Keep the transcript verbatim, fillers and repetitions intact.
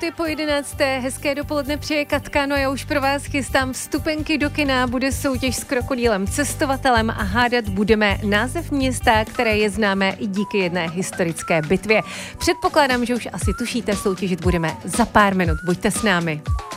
minuty po jedenácté. Hezké dopoledne přeje Katka, no já už pro vás chystám vstupenky do kina, bude soutěž s krokodýlem cestovatelem a hádat budeme název města, které je známé i díky jedné historické bitvě. Předpokládám, že už asi tušíte, soutěžit budeme za pár minut. Buďte s námi.